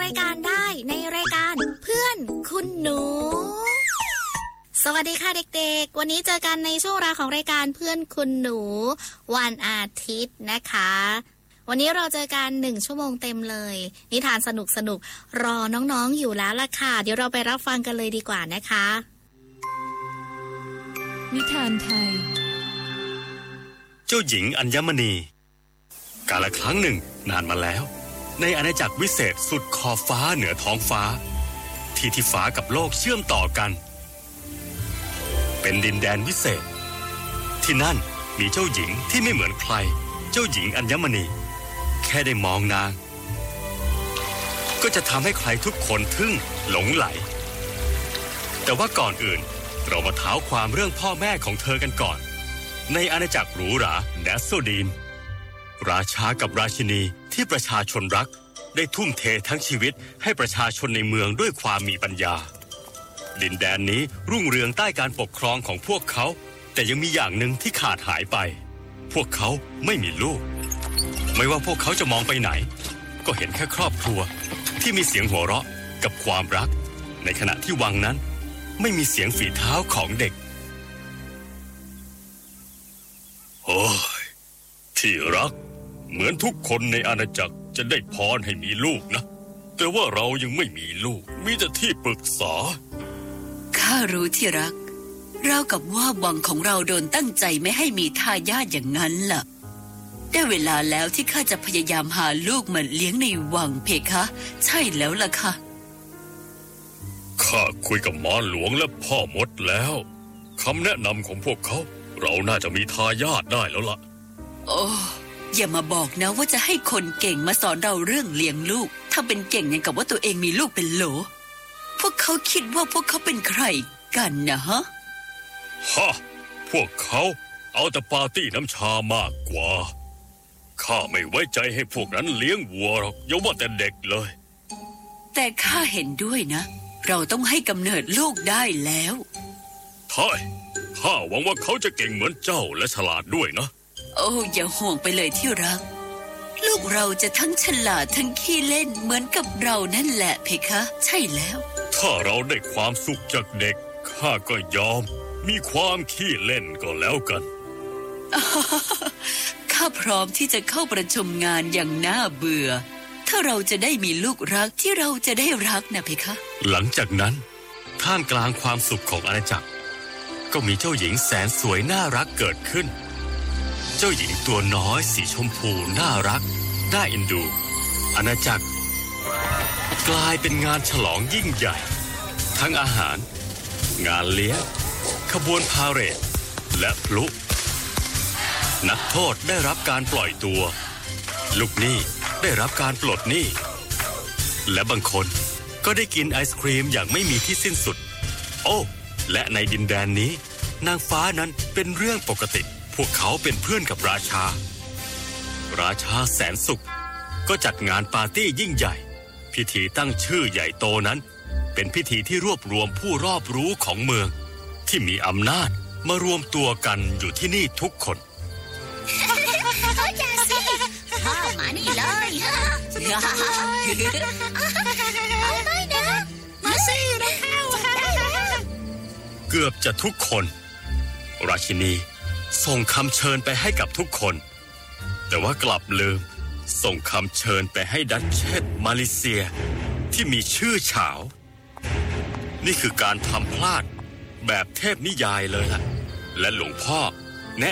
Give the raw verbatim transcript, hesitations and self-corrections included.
ายการได้ในรายการเพื่อนคุณหนูสวัสดีค่ะเด็กๆวันนี้เจอกันในช่วงเวลาของรายการเพื่อนคุณหนูวันอาทิตย์นะคะวันนี้เราเจอกันหนึ่งชั่วโมงเต็มเลยนิทานสนุกๆรอน้องๆอยู่แล้วล่ะค่ะเดี๋ยวเราไปรับฟังกันเลยดีกว่านะคะนิทานไทยเจ้าหญิงอัญมณีกาลครั้งหนึ่งนานมาแล้วในอาณาจักรวิเศษสุดขอบฟ้าเหนือท้องฟ้าที่ที่ฟ้ากับโลกเชื่อมต่อกันเป็นดินแดนวิเศษที่นั่นมีเจ้าหญิงที่ไม่เหมือนใครเจ้าหญิงอัญมณีแค่ได้มองนางก็จะทำให้ใครทุกคนทึ่งหลงไหลแต่ว่าก่อนอื่นเรามาเท้าความเรื่องพ่อแม่ของเธอกันก่อนในอาณาจักรหรูหราแดสโซดีนราชากับราชินีที่ประชาชนรักได้ทุ่มเททั้งชีวิตให้ประชาชนในเมืองด้วยความมีปัญญาดินแดนนี้รุ่งเรืองใต้การปกครองของพวกเขาแต่ยังมีอย่างหนึ่งที่ขาดหายไปพวกเขาไม่มีลูกไม่ว่าพวกเขาจะมองไปไหนก็เห็นแค่ครอบครัวที่มีเสียงหัวเราะกับความรักในขณะที่วังนั้นไม่มีเสียงฝีเท้าของเด็กโอ้ยที่รักเหมือนทุกคนในอาณาจักรจะได้พรให้มีลูกนะแต่ว่าเรายังไม่มีลูกมีแต่ที่ปรึกษาข้ารู้ที่รักเรากับว่าวังของเราโดนตั้งใจไม่ให้มีทายาทอย่างนั้นล่ะได้เวลาแล้วที่ข้าจะพยายามหาลูกมาเลี้ยงในวังเพคะใช่แล้วล่ะค่ะข้าคุยกับหมอหลวงและพ่อมดแล้วคำแนะนำของพวกเขาเราน่าจะมีทายาทได้แล้วล่ะโอ้อย่ามาบอกนะว่าจะให้คนเก่งมาสอนเราเรื่องเลี้ยงลูกถ้าเป็นเก่งอย่างกับว่าตัวเองมีลูกเป็นโหลพวกเขาคิดว่าพวกเขาเป็นใครกันนะฮะฮะพวกเขาเอาแต่ปาร์ตี้น้ำชามากกว่าข้าไม่ไว้ใจให้พวกนั้นเลี้ยงวัวหรอกอย่าว่าแต่เด็กเลยแต่ข้าเห็นด้วยนะเราต้องให้กำเนิดลูกได้แล้วใช่ข้าหวังว่าเขาจะเก่งเหมือนเจ้าและฉลาดด้วยนะโอ้อย่าห่วงไปเลยที่รักลูกเราจะทั้งฉลาดทั้งขี้เล่นเหมือนกับเรานั่นแหละเพคะใช่แล้วถ้าเราได้ความสุขจากเด็กข้าก็ยอมมีความขี้เล่นก็แล้วกันข้าพร้อมที่จะเข้าประชุมงานอย่างน่าเบื่อถ้าเราจะได้มีลูกรักที่เราจะได้รักนะเพคะหลังจากนั้นท่ามกลางความสุขของอาณาจักรก็มีเจ้าหญิงแสนสวยน่ารักเกิดขึ้นเจ้าหญิงตัวน้อยสีชมพูน่ารักน่าเอ็นดูอาณาจักรกลายเป็นงานฉลองยิ่งใหญ่ทั้งอาหารงานเลี้ยงขบวนพาเหรดและพลุนักโทษได้รับการปล่อยตัวลูกหนี้ได้รับการปลดหนี้และบางคนก็ได้กินไอศครีมอย่างไม่มีที่สิ้นสุดโอ้และในดินแดนนี้นางฟ้านั้นเป็นเรื่องปกติพวกเขาเป็นเพื่อนกับราชาราชาแสนสุขก็จัดงานปาร์ตี้ยิ่งใหญ่พิธีตั้งชื่อใหญ่โตนั้นเป็นพิธีที่รวบรวมผู้รอบรู้ของเมืองที่มีอำนาจมารวมตัวกันอยู่ที่นี่ทุกคนเขาจะสิเข้ามานี่เลยเอาไปนะมาสิเราเข้าเกือบจะทุกคนราชินีส่งคำเชิญไปให้กับทุกคนแต่ว่ากลับลืมส่งคำเชิญไปให้ดัชเชสมาเลเซียที่มีชื่อเฉานี่คือการทำพลาดแบบเทพนิยายเลยล่ะและหลวงพ่อ